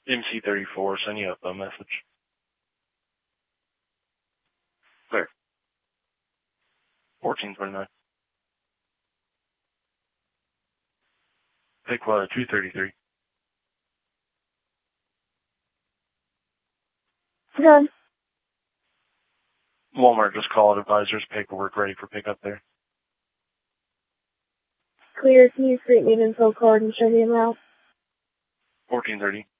MC34, send you a message. Clear. 1429. Pick 233. Done. Walmart just called, advisors paperwork ready for pickup there. Clear, can you create me an info card and show me them out? 1430.